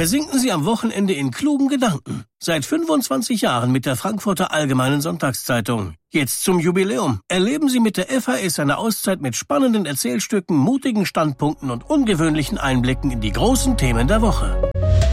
versinken Sie am Wochenende in klugen Gedanken. Seit 25 Jahren mit der Frankfurter Allgemeinen Sonntagszeitung. Jetzt zum Jubiläum. Erleben Sie mit der FAS eine Auszeit mit spannenden Erzählstücken, mutigen Standpunkten und ungewöhnlichen Einblicken in die großen Themen der Woche.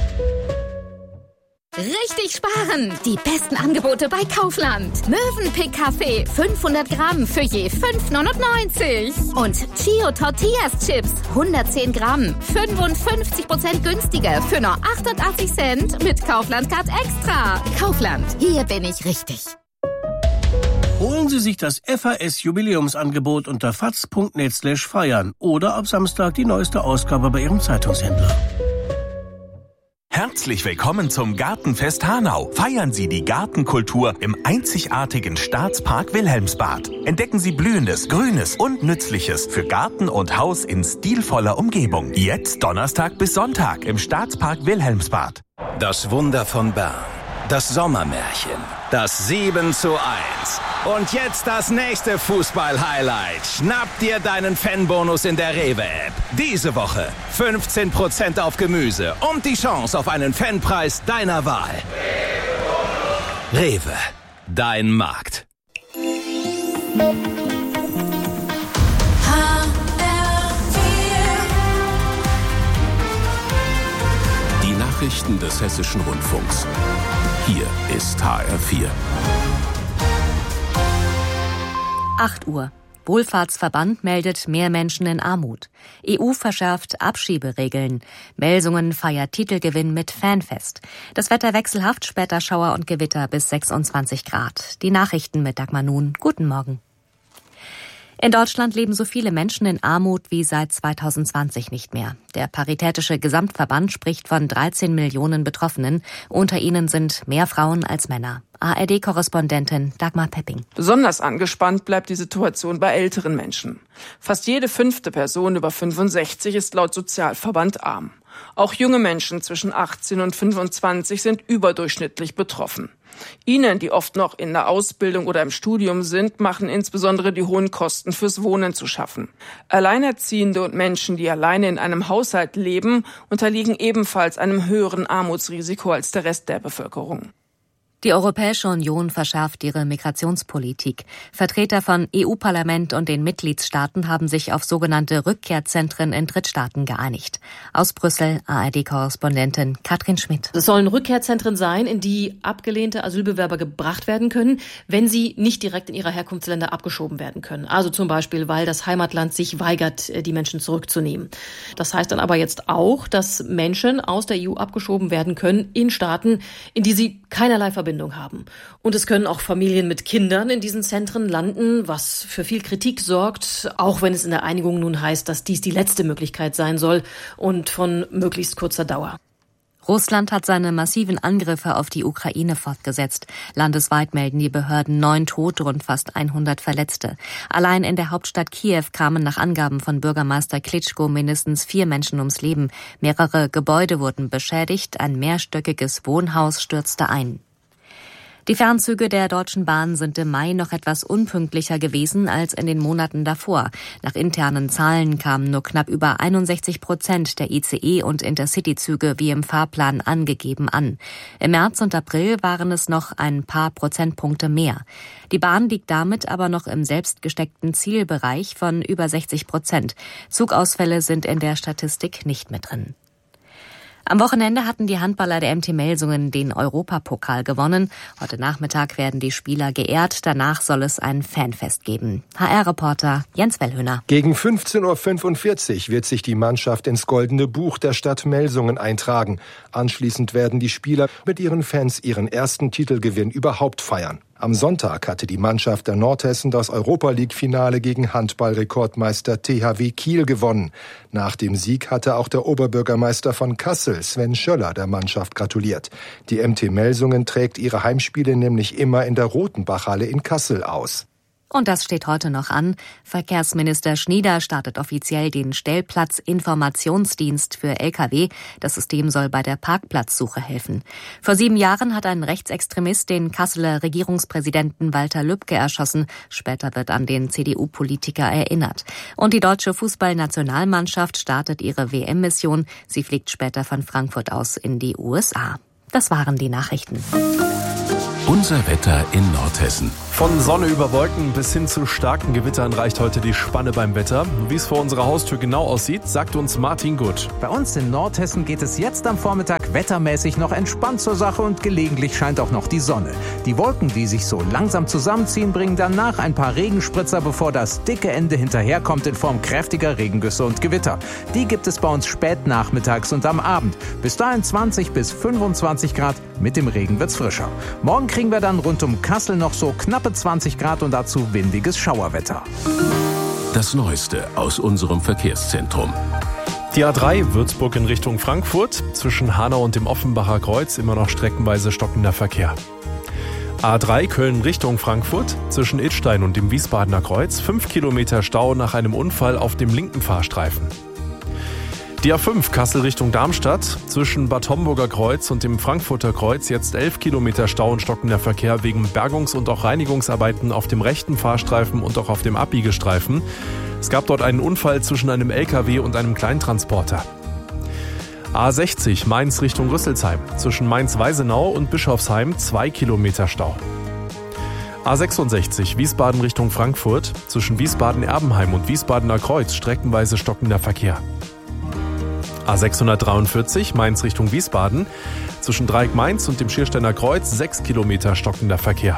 Richtig sparen! Die besten Angebote bei Kaufland. Mövenpick Kaffee 500 Gramm für je 5,99. Und Chio Tortillas Chips 110 Gramm 55% günstiger für nur 88 Cent mit Kaufland Card Extra. Kaufland, hier bin ich richtig. Holen Sie sich das FAS Jubiläumsangebot unter faz.net/feiern oder ab Samstag die neueste Ausgabe bei Ihrem Zeitungshändler. Herzlich willkommen zum Gartenfest Hanau. Feiern Sie die Gartenkultur im einzigartigen Staatspark Wilhelmsbad. Entdecken Sie Blühendes, Grünes und Nützliches für Garten und Haus in stilvoller Umgebung. Jetzt Donnerstag bis Sonntag im Staatspark Wilhelmsbad. Das Wunder von Bern. Das Sommermärchen. Das 7:1. Und jetzt das nächste Fußball-Highlight. Schnapp dir deinen Fanbonus in der Rewe-App. Diese Woche 15% auf Gemüse und die Chance auf einen Fanpreis deiner Wahl. Rewe, dein Markt. Die Nachrichten des Hessischen Rundfunks. Hier ist HR4. 8 Uhr. Wohlfahrtsverband meldet mehr Menschen in Armut. EU verschärft Abschieberegeln. Melsungen feiert Titelgewinn mit Fanfest. Das Wetter wechselhaft, später Schauer und Gewitter bis 26 Grad. Die Nachrichten mit Dagmar Nun. Guten Morgen. In Deutschland leben so viele Menschen in Armut wie seit 2020 nicht mehr. Der Paritätische Gesamtverband spricht von 13 Millionen Betroffenen. Unter ihnen sind mehr Frauen als Männer. ARD-Korrespondentin Dagmar Pepping. Besonders angespannt bleibt die Situation bei älteren Menschen. Fast jede 5. Person über 65 ist laut Sozialverband arm. Auch junge Menschen zwischen 18 und 25 sind überdurchschnittlich betroffen. Ihnen, die oft noch in der Ausbildung oder im Studium sind, machen insbesondere die hohen Kosten fürs Wohnen zu schaffen. Alleinerziehende und Menschen, die alleine in einem Haushalt leben, unterliegen ebenfalls einem höheren Armutsrisiko als der Rest der Bevölkerung. Die Europäische Union verschärft ihre Migrationspolitik. Vertreter von EU-Parlament und den Mitgliedstaaten haben sich auf sogenannte Rückkehrzentren in Drittstaaten geeinigt. Aus Brüssel ARD-Korrespondentin Katrin Schmidt. Es sollen Rückkehrzentren sein, in die abgelehnte Asylbewerber gebracht werden können, wenn sie nicht direkt in ihre Herkunftsländer abgeschoben werden können. Also zum Beispiel, weil das Heimatland sich weigert, die Menschen zurückzunehmen. Das heißt dann aber jetzt auch, dass Menschen aus der EU abgeschoben werden können in Staaten, in die sie keinerlei Verbindung haben. Und es können auch Familien mit Kindern in diesen Zentren landen, was für viel Kritik sorgt, auch wenn es in der Einigung nun heißt, dass dies die letzte Möglichkeit sein soll und von möglichst kurzer Dauer. Russland hat seine massiven Angriffe auf die Ukraine fortgesetzt. Landesweit melden die Behörden 9 Tote und fast 100 Verletzte. Allein in der Hauptstadt Kiew kamen nach Angaben von Bürgermeister Klitschko mindestens 4 Menschen ums Leben. Mehrere Gebäude wurden beschädigt, ein mehrstöckiges Wohnhaus stürzte ein. Die Fernzüge der Deutschen Bahn sind im Mai noch etwas unpünktlicher gewesen als in den Monaten davor. Nach internen Zahlen kamen nur knapp über 61% der ICE- und Intercity-Züge wie im Fahrplan angegeben an. Im März und April waren es noch ein paar Prozentpunkte mehr. Die Bahn liegt damit aber noch im selbstgesteckten Zielbereich von über 60%. Zugausfälle sind in der Statistik nicht mit drin. Am Wochenende hatten die Handballer der MT Melsungen den Europapokal gewonnen. Heute Nachmittag werden die Spieler geehrt. Danach soll es ein Fanfest geben. HR-Reporter Jens Wellhöhner. Gegen 15:45 Uhr wird sich die Mannschaft ins Goldene Buch der Stadt Melsungen eintragen. Anschließend werden die Spieler mit ihren Fans ihren ersten Titelgewinn überhaupt feiern. Am Sonntag hatte die Mannschaft der Nordhessen das Europa-League-Finale gegen Handball-Rekordmeister THW Kiel gewonnen. Nach dem Sieg hatte auch der Oberbürgermeister von Kassel, Sven Schöller, der Mannschaft gratuliert. Die MT Melsungen trägt ihre Heimspiele nämlich immer in der Rotenbachhalle in Kassel aus. Und das steht heute noch an. Verkehrsminister Schnieder startet offiziell den Stellplatzinformationsdienst für Lkw. Das System soll bei der Parkplatzsuche helfen. Vor 7 Jahren hat ein Rechtsextremist den Kasseler Regierungspräsidenten Walter Lübcke erschossen. Später wird an den CDU-Politiker erinnert. Und die deutsche Fußballnationalmannschaft startet ihre WM-Mission. Sie fliegt später von Frankfurt aus in die USA. Das waren die Nachrichten. Unser Wetter in Nordhessen. Von Sonne über Wolken bis hin zu starken Gewittern reicht heute die Spanne beim Wetter. Wie es vor unserer Haustür genau aussieht, sagt uns Martin Gutt. Bei uns in Nordhessen geht es jetzt am Vormittag wettermäßig noch entspannt zur Sache und gelegentlich scheint auch noch die Sonne. Die Wolken, die sich so langsam zusammenziehen, bringen danach ein paar Regenspritzer, bevor das dicke Ende hinterherkommt in Form kräftiger Regengüsse und Gewitter. Die gibt es bei uns spät nachmittags und am Abend. Bis dahin 20 bis 25 Grad, mit dem Regen wird's frischer. Morgen kriegen wir dann rund um Kassel noch so knappe 20 Grad und dazu windiges Schauerwetter. Das Neueste aus unserem Verkehrszentrum. Die A3 Würzburg in Richtung Frankfurt, zwischen Hanau und dem Offenbacher Kreuz immer noch streckenweise stockender Verkehr. A3 Köln Richtung Frankfurt, zwischen Idstein und dem Wiesbadener Kreuz, 5 Kilometer Stau nach einem Unfall auf dem linken Fahrstreifen. Die A5 Kassel Richtung Darmstadt, zwischen Bad Homburger Kreuz und dem Frankfurter Kreuz jetzt 11 Kilometer Stau und stockender Verkehr wegen Bergungs- und auch Reinigungsarbeiten auf dem rechten Fahrstreifen und auch auf dem Abbiegestreifen. Es gab dort einen Unfall zwischen einem LKW und einem Kleintransporter. A60 Mainz Richtung Rüsselsheim, zwischen Mainz-Weisenau und Bischofsheim 2 Kilometer Stau. A66 Wiesbaden Richtung Frankfurt, zwischen Wiesbaden-Erbenheim und Wiesbadener Kreuz streckenweise stockender Verkehr. A643 Mainz Richtung Wiesbaden, zwischen Dreieck Mainz und dem Schiersteiner Kreuz 6 Kilometer stockender Verkehr.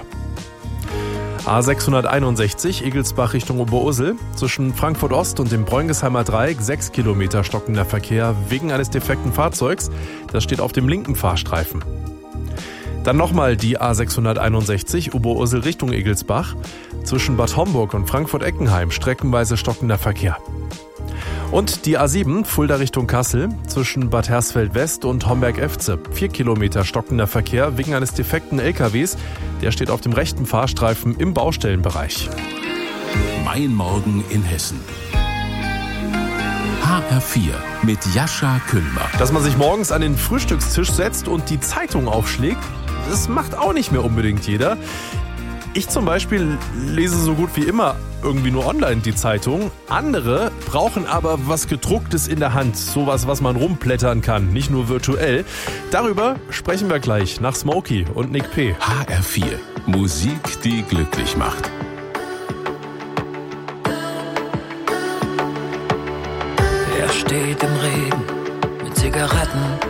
A661 Egelsbach Richtung Oberursel, zwischen Frankfurt Ost und dem Bräungesheimer Dreieck 6 Kilometer stockender Verkehr wegen eines defekten Fahrzeugs. Das steht auf dem linken Fahrstreifen. Dann nochmal die A661 Oberursel Richtung Egelsbach, zwischen Bad Homburg und Frankfurt-Eckenheim streckenweise stockender Verkehr. Und die A7 Fulda Richtung Kassel, zwischen Bad Hersfeld West und Homberg-Efze 4 Kilometer stockender Verkehr wegen eines defekten LKWs. Der steht auf dem rechten Fahrstreifen im Baustellenbereich. Mein Morgen in Hessen. HR4 mit Jascha Kühlmer. Dass man sich morgens an den Frühstückstisch setzt und die Zeitung aufschlägt, das macht auch nicht mehr unbedingt jeder. Ich zum Beispiel lese so gut wie immer irgendwie nur online die Zeitung. Andere brauchen aber was Gedrucktes in der Hand. Sowas, was man rumblättern kann, nicht nur virtuell. Darüber sprechen wir gleich nach Smokey und Nick P. HR4. Musik, die glücklich macht. Er steht im Regen mit Zigaretten